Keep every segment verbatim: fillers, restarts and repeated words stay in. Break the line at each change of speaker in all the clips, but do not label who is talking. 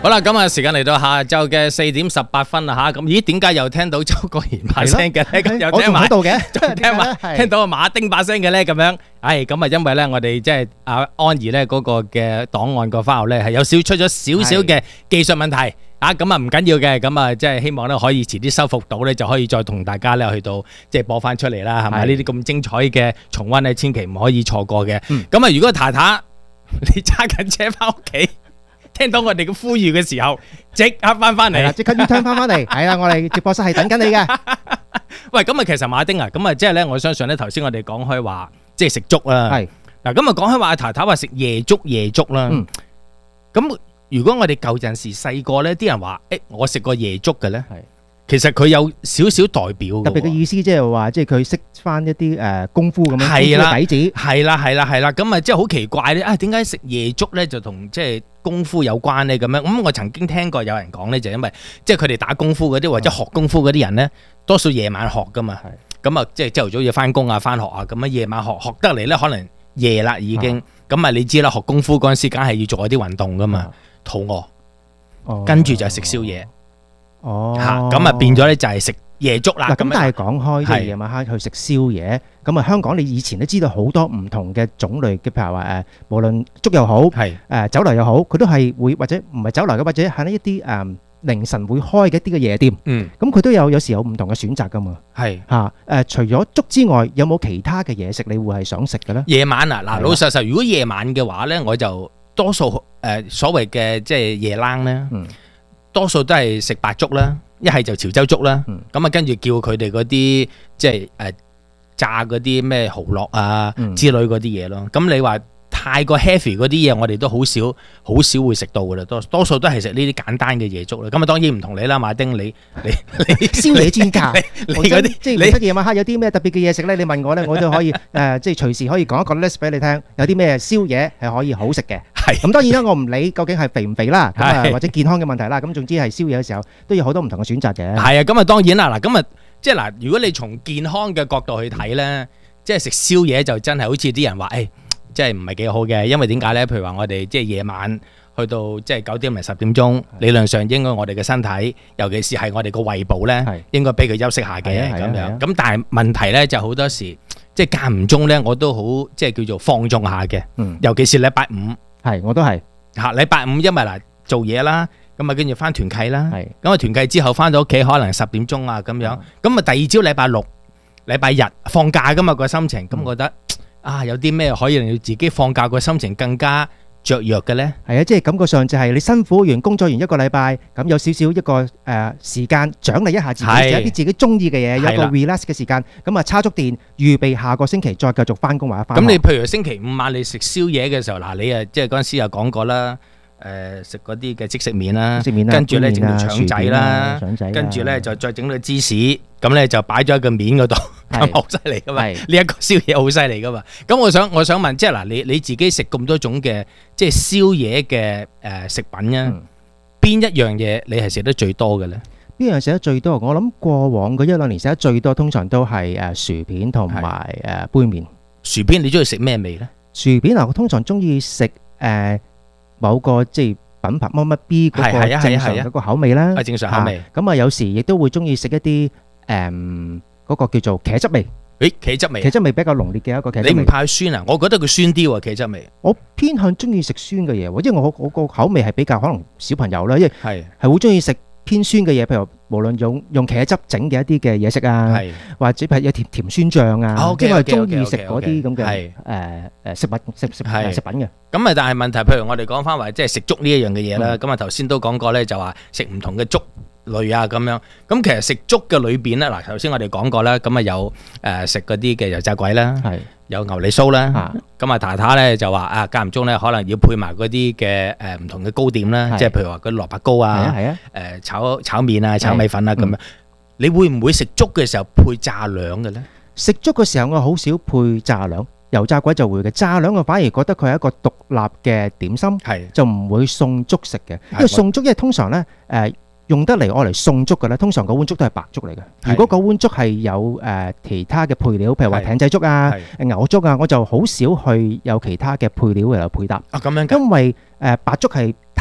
好啦，咁啊，時間嚟到下晝嘅四點十八分啦吓，咁咦，點解又聽到周國賢把聲嘅咧？咁又聽埋，
度嘅，
仲聽埋，聽到阿馬丁把聲嘅咧？咁樣，唉，咁啊，因為咧，我哋即係阿安怡咧嗰個嘅檔案個 file 咧係有少出咗少少嘅技術問題啊，咁啊唔緊要嘅，咁啊即係希望咧可以遲啲修復到咧，就可以再同大家咧去到即係播翻出嚟啦，係咪？呢啲咁精彩嘅重溫咧，千祈唔可以錯過嘅。咁啊，如果太太你揸緊車翻屋企，聽到我哋嘅呼籲嘅時候，即刻翻翻嚟，
即刻 U-turn 翻翻嚟，係啦，我哋直播室係等緊你嘅。
喂，咁啊，其實馬丁啊，咁啊，即係咧，我相信咧，頭先我哋講開話，即係食粥啦。係嗱，咁啊，講開話，太太話食夜粥夜粥啦。嗯。咁如果我哋舊陣時細個咧，啲人話，誒，我食過夜粥嘅咧，係。其實佢有少少代表嘅，
特別嘅意思即係話，即係佢識翻一啲誒功夫咁樣，
係啦，
底子，
係啦，係啦，係啦，咁啊，即係好奇怪咧，啊，點解食夜粥咧就同即係功夫有關咧？咁樣，咁我曾經聽過有人講咧，就因為即係佢哋打功夫嗰啲或者學功夫嗰啲人咧，多數夜晚學噶嘛，咁啊，即係朝頭早要翻工啊、翻學啊，咁啊夜晚學學得嚟咧，可能夜啦已經，咁啊你知啦，學功夫嗰陣時，梗係要做一啲運動噶嘛，肚餓，跟住就係食宵夜。
哦，
吓咁啊變咗咧就係食夜粥啦。
咁但係講開即係夜晚黑去食宵夜，咁啊香港你以前都知道好多唔同嘅種類嘅，譬如話誒，無論粥又好，係誒酒樓又好，佢都係會或者唔係酒樓嘅，或者係呢一啲誒凌晨會開嘅一啲嘅夜店。嗯，咁佢都有有時有唔同嘅選擇噶嘛。係吓誒，除咗粥之外，有冇其他嘅嘢食你會係想食嘅咧？夜晚啊，嗱老實實，如果夜晚嘅話咧，我就多數誒所謂嘅即係夜冷咧。嗯。多數都係食白粥啦，一係就潮州粥啦，咁啊跟住叫佢哋嗰啲即係誒炸嗰啲咩蠔烙啊之類嗰啲嘢咯。咁你話太過 heavy 嗰啲嘢，我哋都好少好少會食到噶啦。多多數都係食呢啲簡單嘅夜粥啦。咁啊當然唔同你啦，馬丁你你你宵夜專家，你嗰啲即係夜晚黑有啲咩特別嘅嘢食咧？你問我咧，我都可以誒即係隨時可以講一個 list 俾你聽，有啲咩宵夜係可以好食嘅。係咁當然啦，我唔理究竟係肥唔肥啦，咁啊或者健康嘅問題啦，咁總之係宵夜嘅時候都有好多唔同嘅選擇嘅。係啊，咁啊當然啦，嗱咁啊即係嗱，如果你從健康嘅角度去睇咧，即係食宵夜就真係好似啲人話，誒，即係唔係幾好嘅，因為點解咧？譬如話我哋即係夜晚去到即係九點零十點鐘，理論上應該我哋嘅身體，尤其是係我哋個胃部咧，應該俾佢休息下嘅咁樣。咁但係問題咧就好多時，即係間唔中咧，我都好即係叫做放縱下嘅，尤其是禮拜五。係，我都係嚇禮拜五，因為嗱做嘢啦，咁啊跟住翻團契啦，咁啊團契之後翻到屋企可能十點鐘啊咁樣，咁啊第二朝禮拜六、禮拜日放假噶嘛個心情，咁覺得啊有啲咩可以令到自己放假個心情更加雀躍嘅咧？係啊，即係感覺上就係你辛苦完工作完一個禮拜，咁有少少一個誒時間獎勵一下自己，有一啲自己中意嘅嘢，有一個 relax 嘅時間，咁啊叉足電，預備下個星期再繼續翻工或者翻學。咁你譬如星期五晚你食宵夜嘅時候，嗱你啊即係嗰陣時又講過啦，誒食嗰啲嘅即食麵啦，跟住咧整條腸仔啦，跟住咧就再整到芝士，咁咧就擺咗喺個面嗰度，咁好犀利噶嘛！呢一個宵夜好犀利噶嘛！咁我想我想問，即係嗱你你自己食咁多種嘅即係宵夜嘅誒食品啊，邊一樣嘢你係食得最多嘅咧？邊樣食得最多？我諗過往嗰一兩年食得最多，通常都係誒薯片同埋誒杯麵。薯片你中意食咩味咧？薯片啊，我通常中意食誒某個即係品牌乜乜 B 嗰個正常嗰個口味啦。係正常口味。咁啊，有時亦都會中意食一啲誒嗰個叫做茄汁味。誒，茄汁味。茄汁味比較濃烈嘅一個茄汁味。你唔怕酸啊？我覺得佢酸啲喎，茄汁味。我偏向中意食酸嘅嘢，因為我我個口味係比較可能小朋友啦，因為係係會中意食偏酸嘅嘢，譬如無論用用茄汁整嘅一啲嘅嘢食啊，或者係有甜甜酸醬啊，即係我係中意食嗰啲咁嘅誒誒食物食食食品嘅。咁啊，但係問題，譬如我哋講翻話，即係食粥呢一樣嘅嘢啦。咁啊，頭先都講過咧，就話食唔同嘅粥類啊咁樣。咁其實食粥嘅裏邊咧，嗱頭先我哋講過啦，咁啊有誒食嗰啲嘅油炸鬼啦，有牛脷酥啦。咁啊，太太咧就話啊，間唔中咧可能要配埋嗰啲嘅誒唔同嘅糕點啦，即係譬如話嗰啲蘿蔔糕啊，誒炒炒麵啊、炒米粉啊咁樣。你會唔會食粥嘅時候配炸兩嘅咧？食粥嘅時候我好少配炸兩。油炸鬼就會嘅，炸兩我反而覺得佢係一個獨立嘅點心，就唔會送粥食嘅。因為送粥，因為通常咧誒用得嚟愛嚟送粥嘅咧，通常嗰碗粥都係白粥嚟嘅。如果嗰碗粥係有誒其他嘅配料，譬如話艇仔粥啊、牛粥啊，我就好少去有其他嘅配料嚟配搭。啊咁樣，因為誒白粥係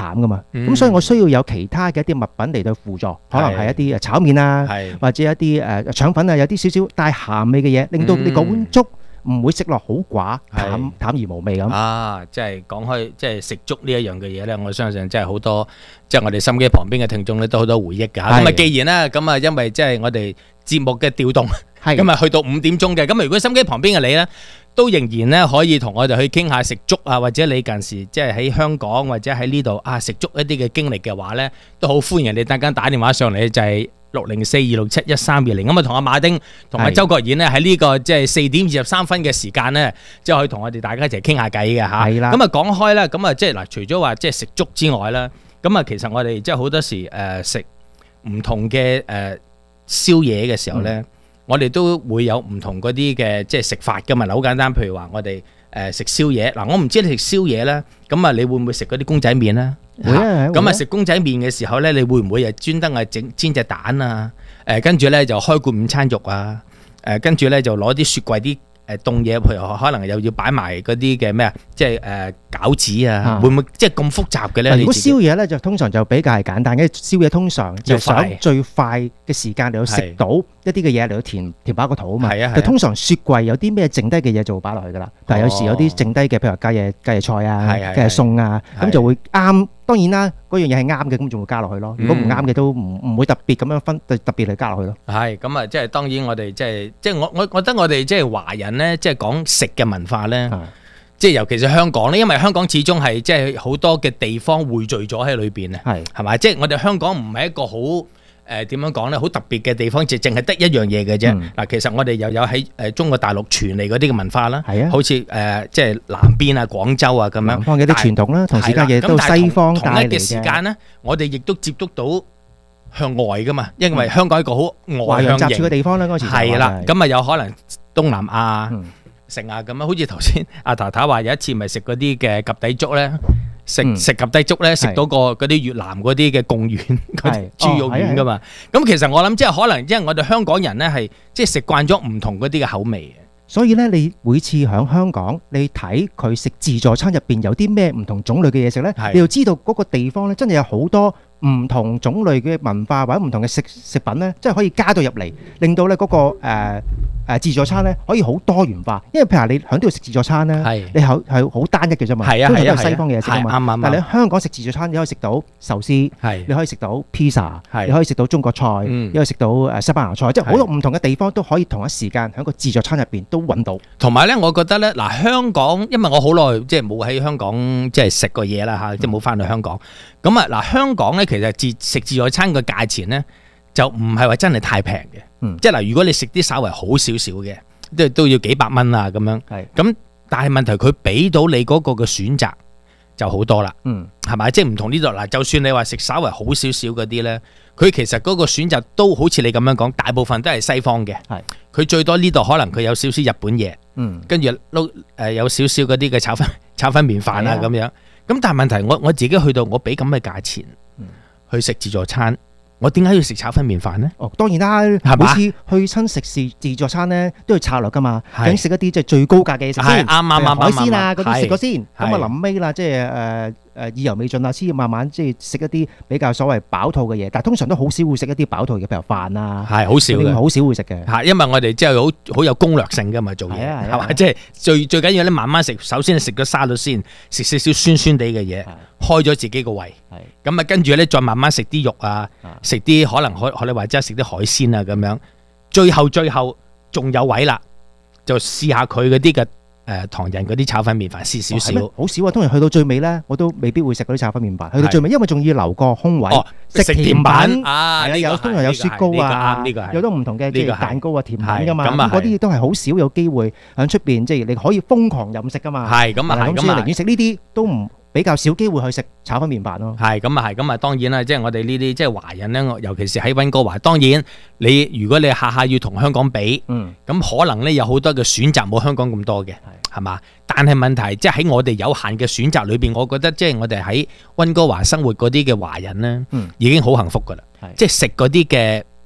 淡噶嘛，咁所以我需要有其他嘅一啲物品嚟到輔助，可能係一啲誒炒麵啊，或者一啲誒腸粉啊，有啲少少帶鹹味嘅嘢，令到你嗰碗粥唔會食落好寡，淡淡而無味咁。
啊，即係講開，即係食粥呢一樣嘅嘢咧，我相信即係好多，即係我哋心機旁邊嘅聽眾咧都好多回憶㗎。咁啊，既然咧，咁啊，因為即係我哋節目嘅調動，咁啊去到五點鐘嘅，咁啊如果心機旁邊嘅你咧，都仍然咧可以同我哋去傾下食粥啊，或者你近時即係喺香港或者喺呢度啊食粥一啲嘅經歷嘅話咧，都好歡迎你等間打電話上嚟，就係六零四二六七一三二零，咁啊同阿馬丁同阿周國賢咧喺呢個即係四點二十三分嘅時間咧，即係可以同我哋大家一齊傾下偈嘅嚇。係啦。咁啊講開咧，咁啊即係嗱，除咗話即係食粥之外咧，咁啊其實我哋即係好多時誒食唔同嘅誒宵夜嘅時候咧。嗯我哋都會有唔同嗰啲嘅即係食法㗎嘛，好簡單，譬如話我哋誒食宵夜，嗱我唔知你食宵夜咧，咁啊你會唔會食嗰啲公仔麵咧？
會啊，
咁啊食公仔麵嘅時候咧，你會唔會誒專登係整煎隻蛋啊？誒跟住咧就開罐午餐肉啊？誒跟住咧就攞啲雪櫃啲誒凍嘢，譬如可能又要擺埋嗰啲嘅咩啊，即係誒餃子啊，會唔會即係咁複雜嘅咧？
如果宵夜咧就通常就比較係簡單嘅，宵夜通常就想最快嘅時間嚟到食到一啲嘅嘢嚟到填填飽個肚啊嘛。係啊，就通常雪櫃有啲咩剩低嘅嘢就會擺落去噶啦。但係有時有啲剩低嘅，譬如隔夜隔夜菜啊、隔夜餸啊，咁就會啱。當然啦，嗰樣嘢係啱嘅，咁就會加落去咯。如果唔啱嘅都唔唔會特別咁樣分特特別嚟加落去咯。係
咁啊，即係當然我哋即係即係我我覺得我哋即係華人咧，即係講食嘅文化咧，即係尤其是香港咧，因為香港始終係即係好多嘅地方匯聚咗喺裏邊啊，係係咪？即係我哋香港唔係一個好誒點樣講咧，好特別嘅地方，就淨係得一樣嘢嘅啫。嗱，其實我哋又有喺誒中國大陸傳嚟嗰啲嘅文化啦，係啊，好似誒即係南邊啊、廣州啊咁樣，南方嘅啲傳統啦，同時間嘢都西方帶嚟嘅。同一嘅時間咧，我哋亦都接觸到向外噶嘛，因為香港係一個好外向型嘅地方啦，嗰時係啦，咁啊有可能東南亞食啊咁樣，好似頭先阿太太話有一次咪食嗰啲嘅及第粥咧。食食及低粥咧，食到個嗰啲越南嗰啲嘅貢丸、嗰啲豬肉丸噶嘛。咁其實我諗即係可能，因為我哋香港人咧係即係食慣咗唔同嗰啲嘅口味嘅，所以咧你每次喺香港，你睇佢食自助餐入邊有啲咩唔同種類嘅嘢食咧，你要知道嗰個地方咧真係有好多唔同種類嘅文化或者唔同嘅食食品咧，即係可以加到入嚟，令到咧嗰個誒。誒自助餐咧可以好多元化，因為譬如你喺呢度食自助餐咧，你係係好單一嘅啫嘛，通常都係西方嘅嘢食啊嘛。但係你喺香港食自助餐，你可以食到壽司，你可以食到披薩，你可以食到中國菜，你可以食到誒西班牙菜，即係好多唔同嘅地方都可以同一時間喺個自助餐入邊都揾到。同埋咧，我覺得咧，嗱香港，因為我好耐即係冇喺香港即係食過嘢啦嚇，即係冇翻去香港。咁啊嗱，香港咧其實自食自助餐嘅價錢咧就唔係話真係太平嘅。嗯、即係嗱，如果你食啲稍微好少少嘅，都都要幾百蚊啊咁樣。係咁，但係問題佢俾到你嗰個嘅選擇就好多啦。嗯，係咪？即係唔同呢度嗱，就算你話食稍微好少少嗰啲咧，佢其實嗰個選擇都好似你咁樣講，大部分都係西方嘅。係佢最多呢度可能佢有少少日本嘢。嗯，跟住撈誒有少少嗰啲嘅炒粉炒粉麵飯啊咁樣。咁但係問題我我自己去到我俾咁嘅價錢去食自助餐。我點解要食炒粉麵飯呢？哦，當然啦，每次去親食自自助餐咧，都要策略噶嘛，梗食一啲即係最高價嘅嘢食先，啱啱啱海鮮啊嗰啲食咗先，咁啊臨尾啦，即係誒誒意猶未盡啊，先慢慢即係食一啲比較所謂飽肚嘅嘢，但係通常都好少會食一啲飽肚嘅，譬如飯啊，係好少嘅，好少會食嘅，係因為我哋即係好好有攻略性噶嘛做嘢，係嘛，即係最最緊要咧慢慢食，首先食咗沙律先，食少少酸酸地嘅嘢，開咗自己個胃，咁啊跟住咧再慢慢食啲肉啊。食啲可能可學你話齋食啲海鮮啊咁樣，最後最後仲有位啦，就試下佢嗰啲嘅誒唐人嗰啲炒粉麵飯試少少，好少啊！通常去到最尾咧，我都未必會食嗰啲炒粉麵飯。去到最尾，因為仲要留個空位食甜品啊，係啊，有通常有雪糕啊，有好多唔同嘅即係蛋糕啊、甜品噶嘛。咁嗰啲都係好少有機會喺出邊，即係你可以瘋狂飲食噶嘛。係咁啊，咁所以寧願食呢啲都唔。比較少機會去食炒粉麵飯咯，係咁啊，係咁啊，當然啦，即係我哋呢啲即係華人咧，尤其是喺溫哥華，當然你如果你下下要同香港比，嗯，咁可能咧有好多嘅選擇冇香港咁多嘅，係係嘛？但係問題即係喺我哋有限嘅選擇裏邊，我覺得即係我哋喺溫哥華生活嗰啲嘅華人咧，嗯，已經好幸福噶啦，即係食嗰啲嘅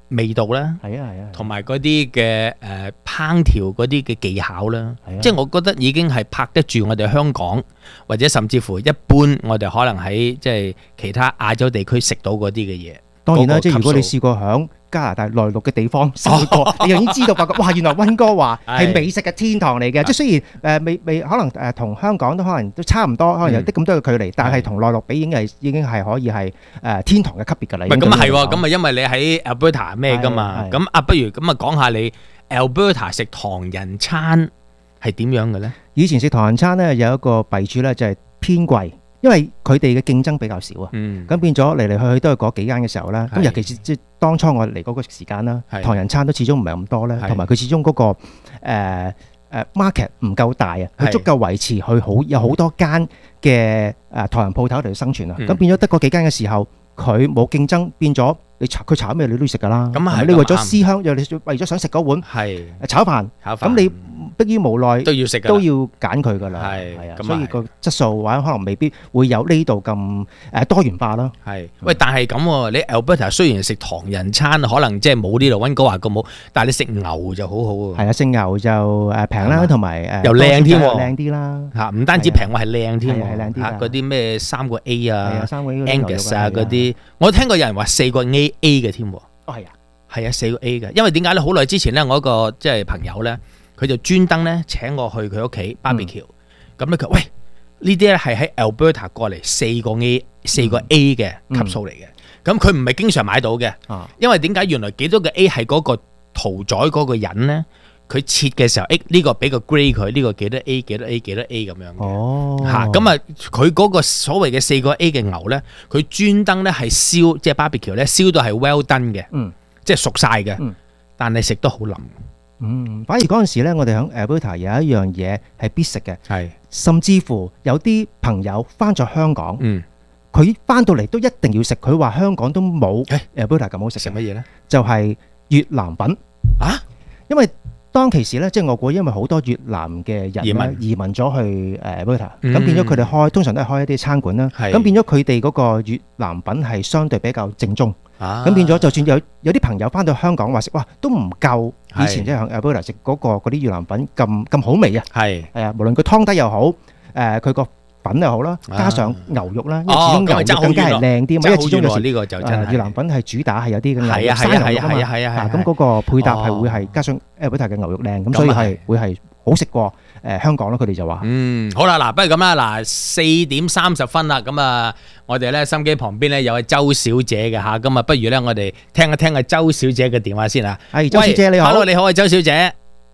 味道啦，
係啊係啊，
同埋嗰啲嘅誒烹調嗰啲嘅技巧啦，
係啊
即係我覺得已經係拍得住我哋香港，或者甚至乎一般我哋可能喺即係其他亞洲地區食到嗰啲嘅嘢。
當然啦，
嗰個
即係如果你
級數
試過響加拿大內陸嘅地方生活過，你就已經知道發覺，哇！原來溫哥華係美食嘅天堂嚟嘅。即係雖然誒未未可能誒同香港都可能都差唔多，可能有啲咁多嘅距離，但係同內陸比已經係已經係可以係誒天堂嘅級別㗎啦。
唔係咁啊係喎，咁啊因為你喺 Alberta 咩㗎嘛，咁啊不如咁啊講下你 Alberta 食唐人餐係點樣嘅咧？
以前食唐人餐咧有一個弊處咧就係偏貴。因為佢哋嘅競爭比較少啊，咁、嗯、變咗嚟嚟去去都係嗰幾間嘅時候啦。咁尤其是即係當初我嚟嗰個時間啦，唐人餐都始終唔係咁多咧，同埋佢始終嗰、那個誒誒、呃呃、market 唔夠大啊，佢足夠維持佢好有好多間嘅誒唐人鋪頭嚟生存啊。咁、嗯、變咗得嗰幾間嘅時候，佢冇競爭，變咗你炒佢炒咩你都要食㗎啦。咁啊，你為咗思鄉又你為咗想食嗰碗炒飯，咁你迫於無奈
都要食，
都要揀佢㗎啦。係係啊，所以個質素或者可能未必會有呢度咁誒多元化咯。
係，喂，但係咁喎，你 Alberta 雖然食唐人餐，可能即係冇呢度溫哥華咁好，但係你食牛就好好喎。係
啊，食牛就誒平啦，同埋誒
又靚添喎，
靚啲啦
嚇，唔單止平喎，係靚添喎，
係靚啲
嚇嗰啲咩三個 A 啊、
三個
Angus 啊嗰啲，我聽過有人話四個 A A 嘅添喎。
哦，係啊，
係啊，四個 A 嘅，因為點解咧？好耐之前咧，我一個即係朋友咧。佢就專登咧請我去佢屋企 barbecue，咁咧佢喂呢啲咧係喺 Alberta 過嚟四個 A 四個 A 嘅級數嚟嘅，咁佢唔係經常買到嘅，啊、因為點解原來幾多個 A 係嗰個屠宰嗰個人咧，佢切嘅時候，誒、這、呢個俾個 grade 佢，呢、這個幾多 A 幾多 A 幾多 A 咁樣嘅，
哦，
嚇咁啊佢嗰個所謂嘅四個 A 嘅牛咧，佢專登咧係燒即係 barbecue 咧燒到係 well done 嘅，嗯，即係熟晒嘅，嗯、但係食得好腍。
嗯，反而嗰陣時咧，我哋喺 Alberta 有一樣嘢係必食嘅，
係
甚至乎有啲朋友翻咗香港，
嗯，
佢翻到嚟都一定要食。佢話香港都冇 Alberta 咁好食。
食乜嘢咧？
就係越南粉啊！因為當其時咧，即係我估，因為好多越南嘅人移民移民咗去誒 Alberta，咁變咗佢哋開通常都係開一啲餐館啦。咁變咗佢哋嗰個越南粉係相對比較正宗。咁變咗，就算有有啲朋友翻到香港話食，哇，都唔夠以前即係喺 Alberta 食嗰個嗰啲越南粉咁咁好味啊！係係啊，無論佢湯底又好，誒佢個粉又好啦，加上牛肉啦，因為始終牛肉更加係靚啲，因為始終有時呢個就真係越南粉係主打係有啲嘅牛肉生牛肉啊嘛，係啊，咁嗰個配搭係會係加上 Alberta 嘅牛肉靚，咁所以係會係好食過誒香港咯。佢哋就話
嗯好啦，嗱不如咁啦，嗱四點三十分啦，咁啊我哋咧心機旁邊咧有位周小姐嘅嚇，咁啊不如咧我哋聽一聽阿周小姐嘅電話先啊。
係周小姐你好
，Hello 你好啊周小姐。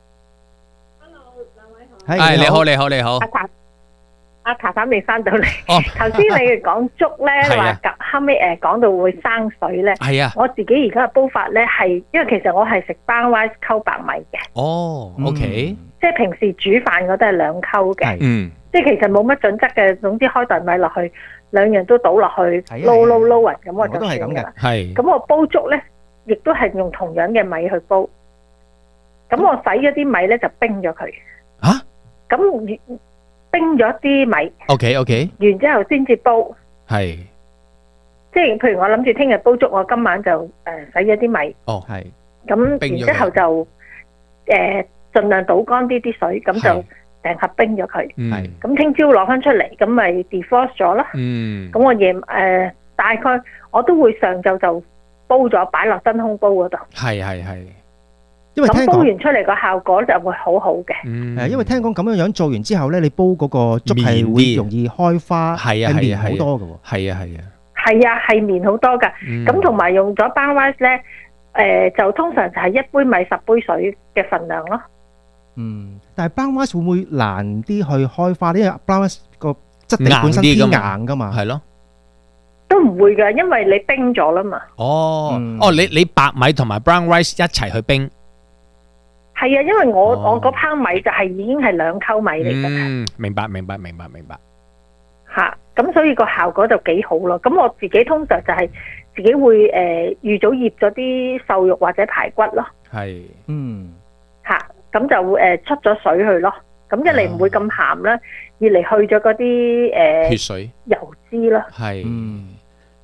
Hello 兩位好。
係你好你好你好。
阿茶阿茶嬸未翻到嚟。哦。頭先你哋講粥咧，話及後尾誒講到會生水咧。係啊。我自己而家嘅煲法咧係，因為其實我係食 brown rice 溝白米嘅。
哦 ，OK。
即係平時煮飯我都係兩溝嘅。嗯。即係其實冇乜準則嘅，總之開袋米落去，兩樣都倒落去，撈撈撈勻咁我就算㗎啦。係。咁我煲粥咧，亦都係用同樣嘅米去煲。咁我洗咗啲米咧就冰咗佢。嚇？咁冰咗啲米。OK OK。然之後先至煲。係。即係譬如我諗住聽日煲粥，我今晚就誒洗咗啲米。哦，係。咁然之後就誒盡量倒乾啲啲水，咁就成盒冰咗佢。係。咁聽朝攞翻出嚟，咁咪 defrost 咗咯。嗯。咁我夜誒大概我都會上晝就煲咗，擺落真空煲嗰度。係係係。因為咁煲完出嚟個效果就會好好嘅。
嗯。誒，因為聽講咁樣樣做完之後咧，你煲嗰個粥係會容易開花，係啊係啊係好多嘅喎。係啊係啊。
係啊，係綿好多㗎。咁同埋用咗 brown rice 咧，誒就通常就係一杯米十杯水嘅份量咯。嗯，但係 brown rice 會唔會難啲去開花？因為 brown rice 個質地本身偏硬㗎嘛。係咯。 都唔會㗎，因為你冰咗啦嘛。
哦，哦，你你白米同埋 brown rice 一齊去冰。
係啊，因為我我嗰泡米就係已經係兩溝米嚟㗎。
嗯，明白明白明白明白。
嚇！咁所以個效果就幾好咯。咁我自己通常就係自己會誒預早醃咗啲瘦肉或者排骨咯。係，嗯，嚇，咁就誒出咗水去咯。咁一嚟唔會咁鹹啦，二嚟去咗嗰啲誒血水油脂啦。係，嗯。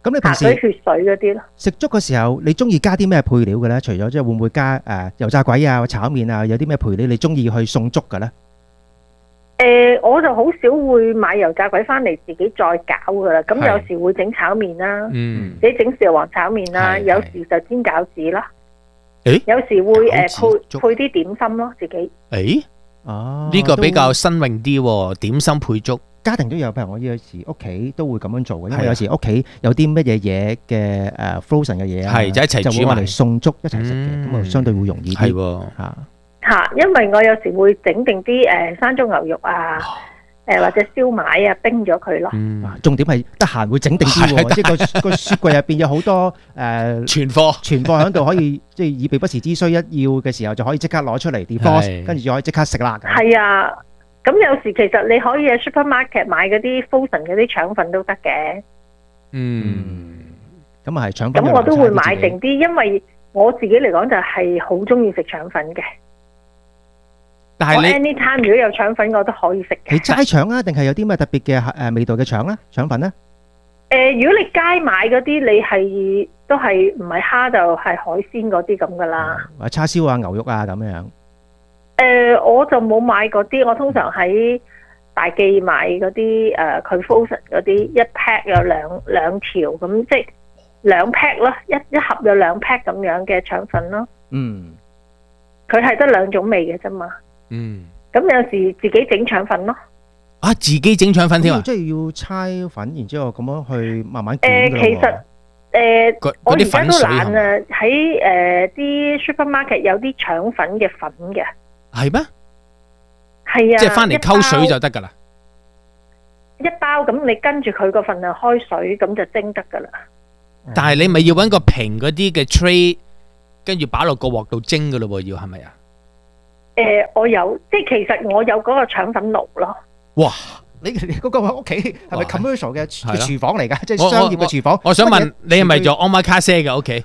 咁你平時
血水嗰啲咯。
食粥嘅時候，你中意加啲咩配料嘅咧？除咗即係會唔會加誒油炸鬼啊、炒麵啊，有啲咩配料你中意去餸粥嘅咧？
誒，我就好少會買油炸鬼翻嚟自己再搞噶啦。咁有時會整炒麵啦，自己整豉油皇炒麵啦，有時就煎餃子啦。誒，有時會誒配配啲點心咯，自己。
誒，哦，呢個比較新穎啲喎，點心配粥。
家庭都有，譬如我有時屋企都會咁樣做嘅，因為有時屋企有啲乜嘢嘢嘅誒 frozen 嘅嘢啊，
係就一齊煮埋嚟
餸粥一齊食嘅，咁啊相對會容易啲。
係喎
嚇
嚇，因為我有時會整定啲誒山竹牛肉啊。誒或者燒賣啊，冰咗佢咯。
嗯，重點係得閒會整定啲喎，即係個個雪櫃入邊有好多誒
存貨，
存貨喺度可以即係以備不時之需，一要嘅時候就可以即刻攞出嚟 defrost，跟住就可以即刻食啦。
係啊，咁有時其實你可以喺 supermarket 買嗰啲 frozen 嗰啲腸粉都得嘅。
嗯，咁啊係腸粉。
咁我都會買定啲，因為我自己嚟講就係好中意食腸粉嘅。
但係你
anytime 如果有腸粉，我都可以食嘅。
係齋腸啊，定係有啲咩特別嘅誒味道嘅腸咧？腸粉咧？
誒，如果你街買嗰啲，你係都係唔係蝦就係海鮮嗰啲咁噶啦。
或者叉燒啊、牛肉啊咁樣。
誒，我就冇買嗰啲，我通常喺大記買嗰啲誒，佢 frozen 嗰啲一 pack 有兩兩條咁，即係兩 pack 咯，一一盒有兩 pack 咁樣嘅腸粉咯。
嗯。
佢係得兩種味嘅啫嘛。
嗯，
咁有時自己整腸粉咯。
啊，自己整腸粉添啊！
即係要猜粉，然之後咁樣去慢慢
捲。誒，其實誒，我而家都懶啊，喺誒啲 supermarket 有啲腸粉嘅粉嘅。
係咩？
係啊，
即係翻嚟溝水就得噶啦。
一包咁，你跟住佢個份量開水，咁就蒸得噶啦。
但係你咪要搵個平嗰啲嘅 tray，跟住擺落個鑊度蒸噶咯？要係咪啊？
誒、呃，我有，即係其實我有嗰個腸粉爐咯。
哇！你你嗰個屋企係咪 commercial 嘅廚房嚟㗎？即係商業嘅廚房。
我想問你係咪做 omakase 嘅屋企？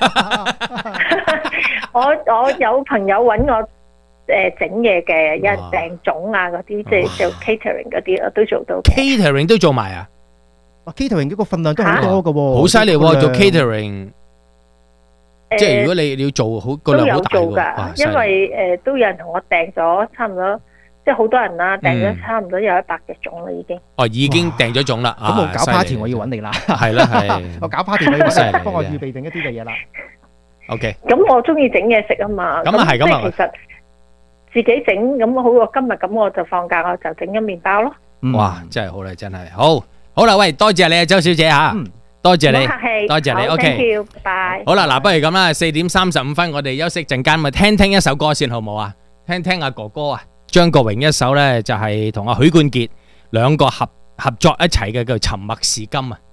我我有朋友揾我誒整嘢嘅，有人訂粽啊嗰啲，即係做 catering 嗰啲，我都做到。
catering 都做埋啊！
哇 catering 嗰個份量都好多㗎喎，
好犀利喎！做 catering。即係如果你你要做好個量好大㗎，
因為誒都有人同我訂咗差唔多，即係好多人啦，訂咗差唔多有一百隻粽啦已經。
哦，已經訂咗粽啦，
咁我搞 party 我要揾你啦，
係啦係，
我搞 party 我要揾你，幫我預備定一啲嘅嘢啦。
OK。
咁我中意整嘢食啊嘛，
咁啊係咁啊，
其實自己整咁好過今日咁我就放假我就整咗麵包咯。
哇，真係好啦，真係好，好啦，喂，多謝你啊，周小姐嚇。多謝你，多謝你 ，OK，
拜拜。
好啦，嗱，不如咁啦，四點三十五分，我哋休息陣間，咪聽聽一首歌先，好唔好啊？聽聽阿哥哥啊，張國榮一首咧，就係同阿許冠傑兩個合合作一齊嘅，叫《沉默是金》啊。